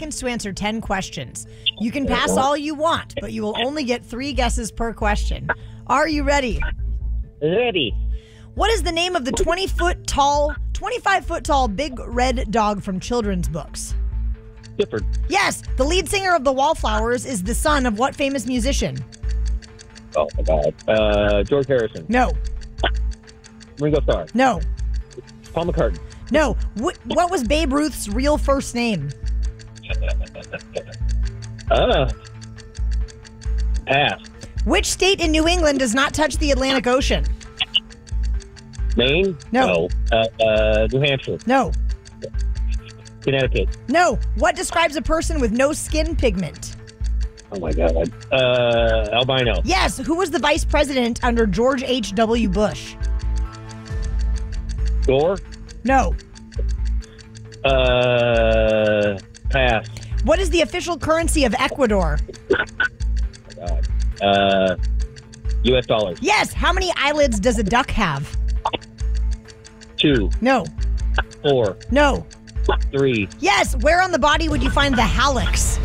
seconds to answer 10 questions. You can pass all you want, but you will only get 3 guesses per question. Are you ready? Ready. What is the name of the 25-foot tall big red dog from children's books? Clifford. Yes, the lead singer of the Wallflowers is the son of what famous musician? Oh, my God. George Harrison. No. Ringo Starr. No. Paul McCartney. No. What was Babe Ruth's real first name? Pass. Which state in New England does not touch the Atlantic Ocean? Maine? No. New Hampshire. No. Connecticut. No. What describes a person with no skin pigment? Oh, my God. Albino. Yes. Who was the vice president under George H.W. Bush? Gore? No. Pass. What is the official currency of Ecuador? U.S. dollars. Yes. How many eyelids does a duck have? 2. No. 4. No. 3. Yes. Where on the body would you find the hallux?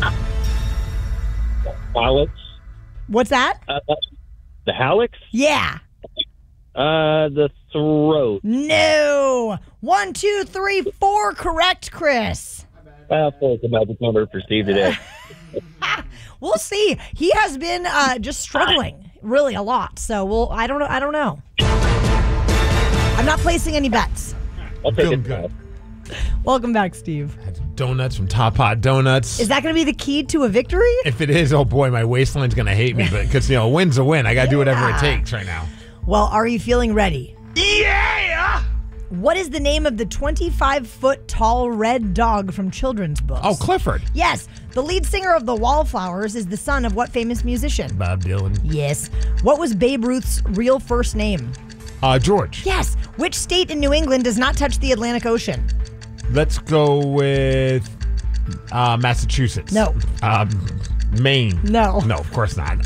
Hallux? What's that? The hallux? Yeah. The throat. No. 1, 2, 3, 4. Correct, Chris. 4 is the magic number for Steve today. We'll see. He has been just struggling really a lot. So I don't know. I'm not placing any bets. I'll take Feeling it. good. Welcome back, Steve. Had donuts from Top Hot Donuts. Is that going to be the key to a victory? If it is, oh boy, my waistline's going to hate me. But because, a win's a win. I got to do whatever it takes right now. Well, are you feeling ready? Yeah! What is the name of the 25-foot tall red dog from children's books? Oh, Clifford. Yes. The lead singer of the Wallflowers is the son of what famous musician? Bob Dylan. Yes. What was Babe Ruth's real first name? George. Yes. Which state in New England does not touch the Atlantic Ocean? Let's go with Massachusetts. No. Maine. No. No, of course not.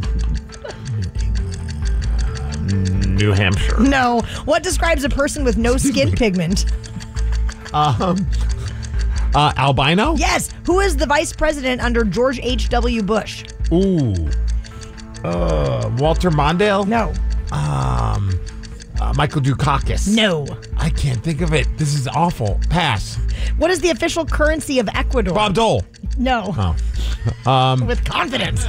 New Hampshire. No. What describes a person with no skin pigment? Albino? Yes. Who is the vice president under George H.W. Bush? Ooh. Walter Mondale? No. Michael Dukakis. No. I can't think of it. This is awful. Pass. What is the official currency of Ecuador? Bob Dole. No. Oh. With confidence.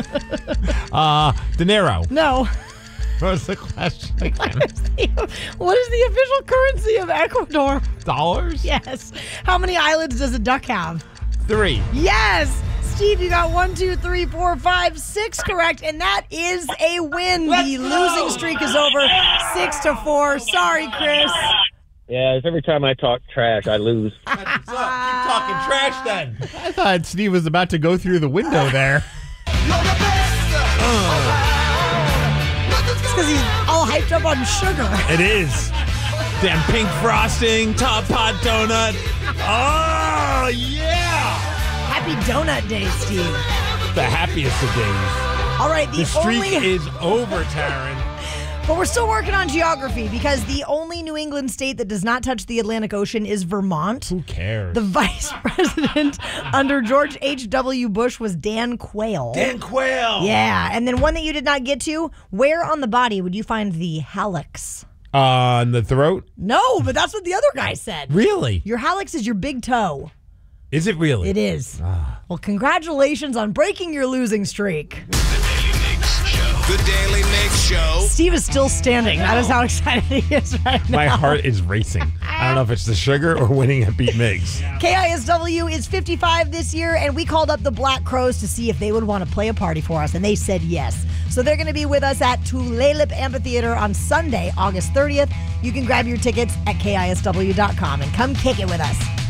De Niro. No. What was the question again? What is the official currency of Ecuador? Dollars? Yes. How many eyelids does a duck have? 3. Yes. Steve, you got 1, 2, 3, 4, 5, 6 correct, and that is a win. The losing streak is over 6-4. Sorry, Chris. Yeah, every time I talk trash, I lose. Keep talking trash then. I thought Steve was about to go through the window there. It's because he's all hyped up on sugar. It is. Damn pink frosting, Top Hot donut. Oh, yeah. Happy Donut Day, Steve. The happiest of days. All right, The streak is over, Taryn. But we're still working on geography because the only New England state that does not touch the Atlantic Ocean is Vermont. Who cares? The vice president under George H.W. Bush was Dan Quayle. Dan Quayle. Yeah, and then one that you did not get to, where on the body would you find the hallux? On the throat? No, but that's what the other guy said. Really? Your hallux is your big toe. Is it really? It is. Well, congratulations on breaking your losing streak. The Daily Mix Show. Steve is still standing. That is how excited he is right now. My heart is racing. I don't know if it's the sugar or winning at Beat Migs. KISW is 55 this year, and we called up the Black Crows to see if they would want to play a party for us, and they said yes. So they're going to be with us at Tulalip Amphitheater on Sunday, August 30th. You can grab your tickets at KISW.com and come kick it with us.